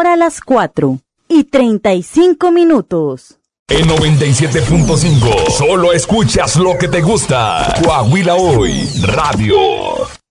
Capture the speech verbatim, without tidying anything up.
Ahora las cuatro y treinta y cinco minutos. En noventa y siete punto cinco, solo escuchas lo que te gusta. Coahuila Hoy Radio.